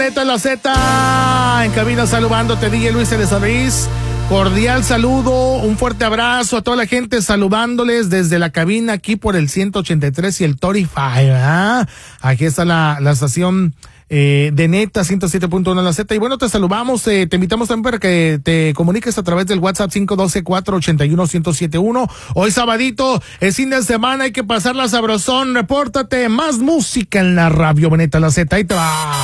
Neta la Z, en cabina saludándote, DJ Luis Solís. Cordial saludo, un fuerte abrazo a toda la gente, saludándoles desde la cabina aquí por el 183 y el Torify, ¿verdad? Aquí está la estación de Neta 107.1 la Z. Y bueno, te saludamos, te invitamos también para que te comuniques a través del WhatsApp 512-481-1071. Hoy sabadito, es fin de semana, hay que pasarla sabrosón. Repórtate, más música en la radio Neta la Z. Ahí te va.